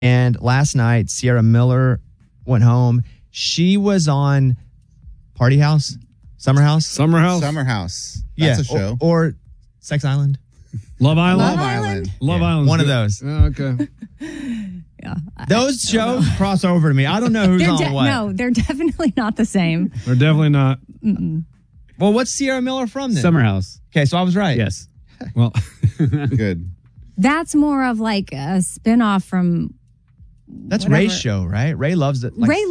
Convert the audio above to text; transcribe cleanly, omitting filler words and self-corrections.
And last night, Sierra Miller went home. She was on Party House, Summer House. Summer House. That's a show. Or Sex Island. Love Island. Love Island. One of those. Okay. Yeah. Those shows cross over to me. I don't know who's on what. No, they're definitely not the same. They're definitely not. Well, what's Sierra Miller from then? Summer House. Okay, so I was right. Yes. Well, Good. That's more of like a spinoff from That's Ray's show, right? Ray loves it. Ray